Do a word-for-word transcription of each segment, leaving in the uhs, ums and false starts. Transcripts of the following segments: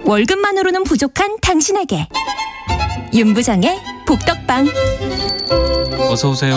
월급만으로는 부족한 당신에게 윤부장의 복덕방. 어서 오세요.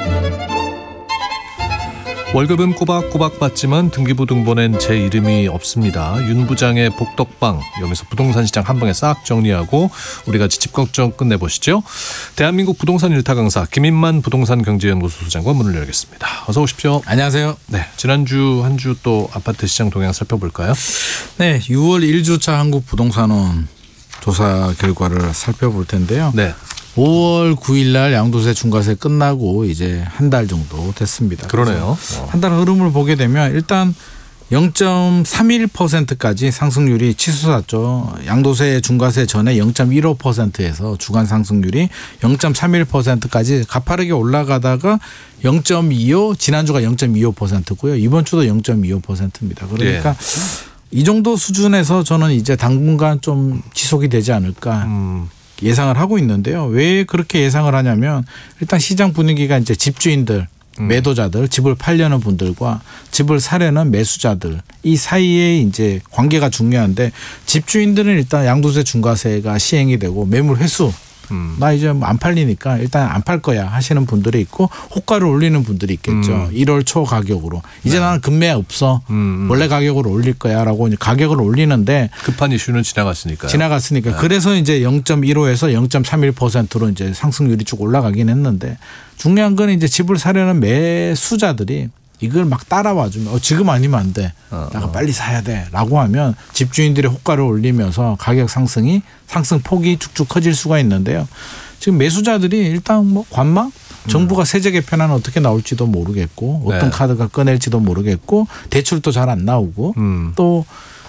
월급은 꼬박꼬박 받지만 등기부등본엔 제 이름이 없습니다. 윤 부장의 복덕방, 여기서 부동산 시장 한 방에 싹 정리하고 우리 같이 집 걱정 끝내보시죠. 대한민국 부동산 일타 강사 김인만 부동산 경제연구소 소장과 문을 열겠습니다. 어서 오십시오. 안녕하세요. 네, 지난주 한 주 또 아파트 시장 동향 살펴볼까요? 네, 유월 일 주차 한국 부동산원 조사 결과를 살펴볼 텐데요. 네. 오월 구일 날 양도세 중과세 끝나고 이제 한 달 정도 됐습니다. 그러네요. 한 달 흐름을 보게 되면 일단 영 점 삼일 퍼센트까지 상승률이 치솟았죠. 양도세 중과세 전에 영 점 일오 퍼센트에서 주간 상승률이 영 점 삼일 퍼센트까지 가파르게 올라가다가 영 점 이오, 지난주가 영 점 이오 퍼센트고요. 이번 주도 영 점 이오 퍼센트입니다. 그러니까 예. 이 정도 수준에서 저는 이제 당분간 좀 지속이 되지 않을까 음. 예상을 하고 있는데요. 왜 그렇게 예상을 하냐면 일단 시장 분위기가 이제 집주인들, 음. 매도자들, 집을 팔려는 분들과 집을 사려는 매수자들 이 사이에 이제 관계가 중요한데 집주인들은 일단 양도세 중과세가 시행이 되고 매물 회수 음. 나 이제 안 팔리니까 일단 안 팔 거야 하시는 분들이 있고 호가를 올리는 분들이 있겠죠. 음. 일월 초 가격으로. 이제 네. 나는 급매 없어. 음, 음. 원래 가격으로 올릴 거야라고 이제 가격을 올리는데 급한 이슈는 지나갔으니까. 지나갔으니까. 네. 그래서 이제 영 점 일오에서 영 점 삼일 퍼센트로 이제 상승률이 쭉 올라가긴 했는데 중요한 건 이제 집을 사려는 매수자들이 이걸 막 따라와 주면 어, 지금 아니면 안 돼. 어, 내가 어. 빨리 사야 돼. 라고 하면 집주인들의 호가를 올리면서 가격 상승이 상승 폭이 쭉쭉 커질 수가 있는데요. 지금 매수자들이 일단 뭐 관망 정부가 세제 개편안 어떻게 나올지도 모르겠고 어떤 네. 카드가 꺼낼지도 모르겠고 대출도 잘 안 나오고 음. 또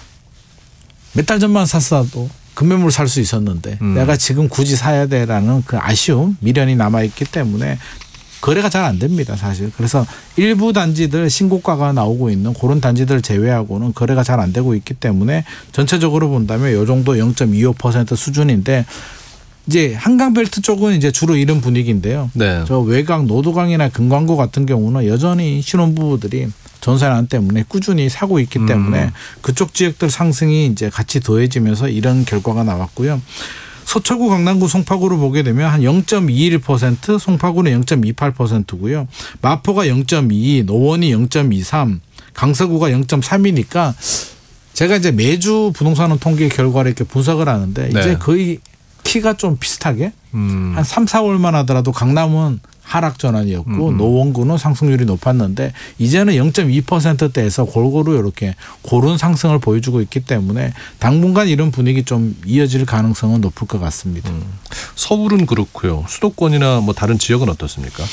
몇 달 전만 샀어도 급매물 살 수 있었는데 음. 내가 지금 굳이 사야 돼라는 그 아쉬움 미련이 남아있기 때문에 거래가 잘 안 됩니다, 사실. 그래서 일부 단지들 신고가가 나오고 있는 그런 단지들 제외하고는 거래가 잘 안 되고 있기 때문에 전체적으로 본다면 이 정도 영 점 이오 퍼센트 수준인데 이제 한강벨트 쪽은 이제 주로 이런 분위기인데요. 네. 저 외곽 노도강이나 금강구 같은 경우는 여전히 신혼부부들이 전세난 때문에 꾸준히 사고 있기 때문에 음. 그쪽 지역들 상승이 이제 같이 더해지면서 이런 결과가 나왔고요. 서초구, 강남구, 송파구를 보게 되면 한 영 점 이일 퍼센트, 송파구는 영 점 이팔 퍼센트고요. 마포가 영 점 이이, 노원이 영 점 이삼, 강서구가 영 점 삼이니까 제가 이제 매주 부동산원 통계 결과를 이렇게 분석을 하는데 네. 이제 거의 키가 좀 비슷하게 음. 한 삼, 사월만 하더라도 강남은 하락 전환이었고 음. 노원구는 상승률이 높았는데 이제는 영 점 이 퍼센트대에서 골고루 이렇게 고른 상승을 보여주고 있기 때문에 당분간 이런 분위기 좀 이어질 가능성은 높을 것 같습니다. 음. 서울은 그렇고요. 수도권이나 뭐 다른 지역은 어떻습니까?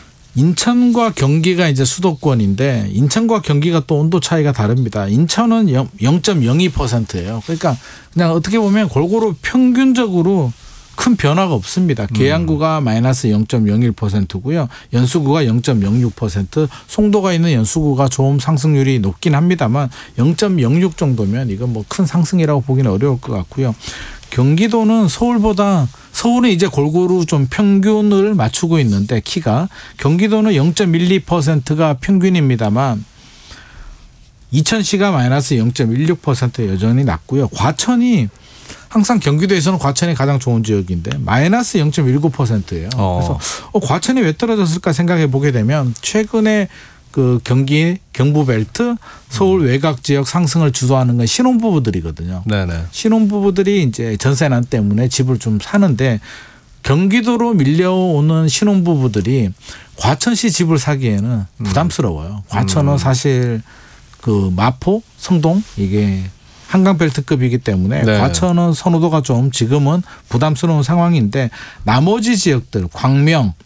인천과 경기가 이제 수도권인데 인천과 경기가 또 온도 차이가 다릅니다. 인천은 영 점 영이 퍼센트예요. 그러니까 그냥 어떻게 보면 골고루 평균적으로 큰 변화가 없습니다. 계양구가 음. 마이너스 영 점 영일 퍼센트고요. 연수구가 영 점 영육 퍼센트, 송도가 있는 연수구가 좀 상승률이 높긴 합니다만 영 점 영육 정도면 이건 뭐 큰 상승이라고 보기는 어려울 것 같고요. 경기도는 서울보다 서울은 이제 골고루 좀 평균을 맞추고 있는데 키가 경기도는 영 점 일이 퍼센트가 평균입니다만 이천시가 마이너스 영 점 일육 퍼센트 여전히 낮고요. 과천이 항상 경기도에서는 과천이 가장 좋은 지역인데 마이너스 영 점 일구 퍼센트예요. 어. 그래서 어, 과천이 왜 떨어졌을까 생각해 보게 되면 최근에 그 경기 경부벨트 서울 외곽 지역 상승을 주도하는 건 신혼부부들이거든요. 네네. 신혼부부들이 이제 전세난 때문에 집을 좀 사는데 경기도로 밀려오는 신혼부부들이 과천시 집을 사기에는 부담스러워요. 과천은 음. 사실 그 마포, 성동 이게 한강벨트급이기 때문에 네. 과천은 선호도가 좀 지금은 부담스러운 상황인데 나머지 지역들 광명,